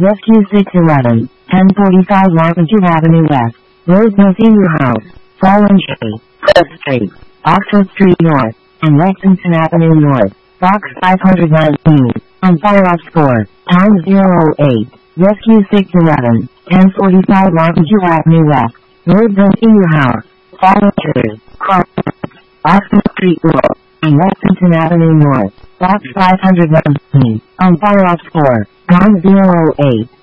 Rescue 611, 1045 Longitude Avenue West, Road No Senior House, Fallen Tree, Cliff Street, Oxford Street North, and Lexington Avenue North, Box 519, on fire off score, time 008, Rescue 611, 1045 Longitude Avenue West, Road No Senior House, Fallen Tree, Cliff Oxford Street North, and Lexington Avenue North, Box 519, on fire off score, time 008.